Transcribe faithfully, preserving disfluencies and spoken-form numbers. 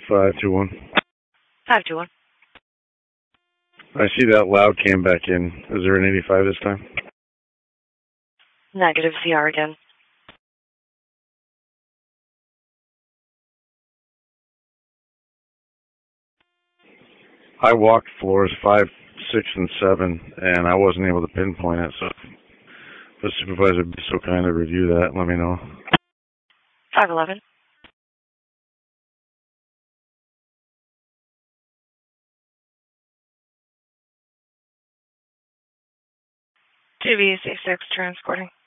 five two one. five two one. I see that loud came back in. Is there an eighty-five this time? Negative, C R again. I walked floors five, six, and seven, and I wasn't able to pinpoint it, so if the supervisor would be so kind to review that and let me know. five eleven. two B C six transporting.